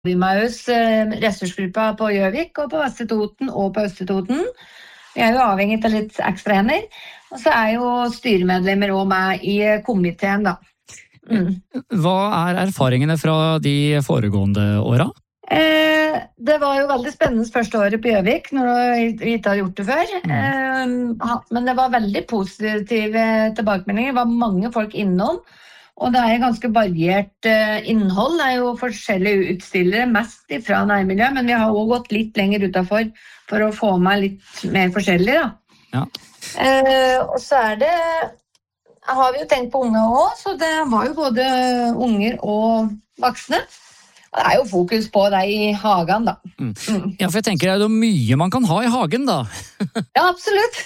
Bymaus ressursgruppa på Gjøvik og på Vestre Toten og på Østre Toten. Vi jo avhengig av litt ekstra hender. Og så jo styremedlemmer også med i komiteen da. Hva erfaringene fra de foregående åra? Det var jo veldig spennende første året på Gjøvik, når vi ikke hadde gjort det før. Men det var veldig positive tilbakemeldinger. Det var mange folk innom. Og det ganske variert innhold. Det jo forskjellige utstillere, mest fra nærmiljøet, men vi har også gått litt lenger utenfor for å få med litt mer forskjellig. Da. Ja. Og så det, har vi jo tenkt på unge også, så det var jo både unger og voksne. Og det jo fokus på det i hagen, da. Ja, for jeg tenker det jo mye man kan ha i hagen, da. Ja, absolutt.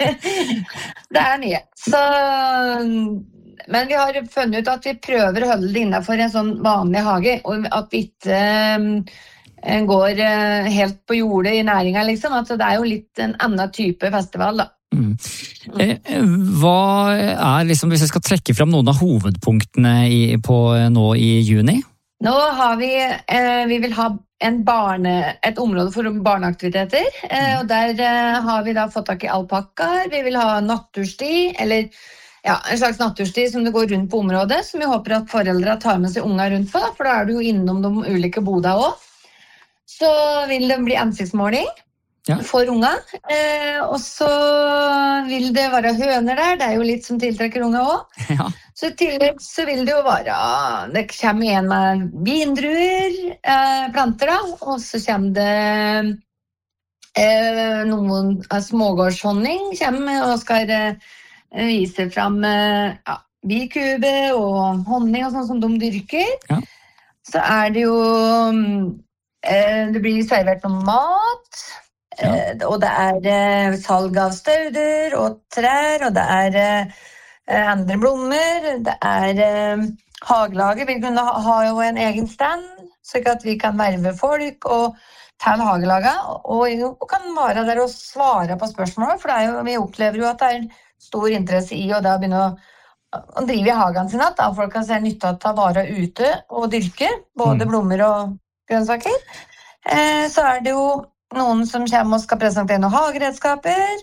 Det mye. Så... Men vi har funnet ut at vi prøver å holde det innenfor en sånn vanlig hage, og at vi ikke går helt på jordet i næringen, liksom. At det jo litt en annen type festival, da. Hva liksom, hvis jeg skal trekke frem noen av hovedpunktene nå i juni? Nå har vi vil ha et område for barneaktiviteter, og der har vi da fått tak i alpakkaer, vi vil ha natursti, eller... Ja, en slags natursti som det går rundt på området, som vi håper at foreldre tar med seg unger rundt på, da, for da du jo innom de ulike boda også. Så vil det bli ansiktsmåling for unger, og så vil det være høner der, det jo litt som tiltrekker unger også. Ja. Så i tillegg så vil det jo være, det kommer en med vindruer, planter da, og så kommer det noen smågårdshonning, kommer og skal... viser frem bikube og honning og sånn som de dyrker. Ja. Så det jo det blir servert noe mat, og det salg av stauder og trær, og det andre blommer, det hagelaget vil kunne ha jo en egen stand, så at vi kan verve folk og til hagelaget, og kan være der og svare på spørsmål, for vi opplever jo at det stor interesse i å da begynne å drive i hagen sin, at folk kan se nytte av å være ute og dyrke, både blommer og grønnsaker. Så det jo noen som kommer og skal presentere noen hageredskaper,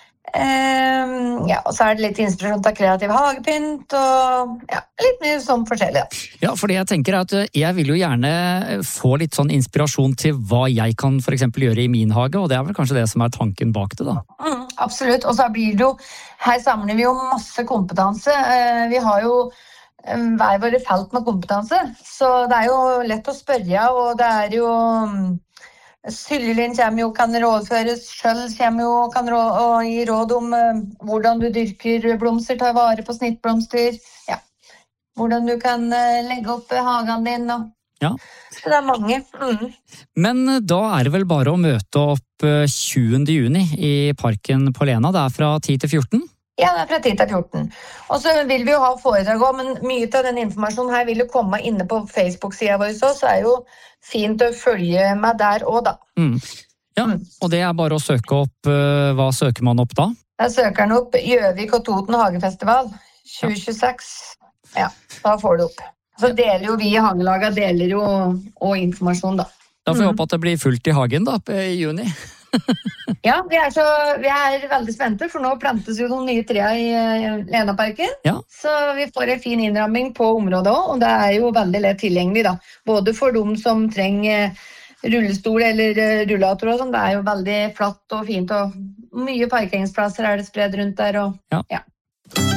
og så det litt inspirasjon til kreativ hagepynt, og litt mye sånn forskjellig. Ja, fordi jeg tenker at jeg vil jo gjerne få litt sånn inspirasjon til hva jeg kan for eksempel gjøre i min hage, og det vel kanskje det som tanken bak det da. Absolutt, og så blir det jo, her samler vi jo masse kompetanse. Vi har jo hver våre felt med kompetanse, så det jo lett å spørre, og det jo... Syljelin kommer jo, kan rådføres, Skjøll kommer jo, kan gi råd om hvordan du dyrker blomster, ta vare på snittblomster, hvordan du kan legge opp hagen din, og så det mange. Men da det vel bare å møte opp 20. juni i Parken på Lena, det fra 10 til 14? Ja, det fra 10 til 14. Og så vil vi jo ha foredrag også, men mye av den informasjonen her vil jo komme inne på Facebook-siden vår også, så jo fint å følge med der også da. Ja, og det bare å søke opp, hva søker man opp da? Da søker man opp Gjøvik og Toten Hagefestival 2026. Ja, da får du opp. Så deler jo vi i hagelaget, deler jo og informasjon da. Da får vi håpe at det blir fullt i hagen da, i juni. Ja, vi veldig spente, for nå plantes jo noen nye trær i Lenaparken. Ja. Så vi får en fin innramming på området også, og det jo veldig lett tilgjengelig da. Både for de som trenger rullestol eller rullator og sånn, det jo veldig flatt og fint, og mye parkeringsplasser det spredd rundt der. Og, ja.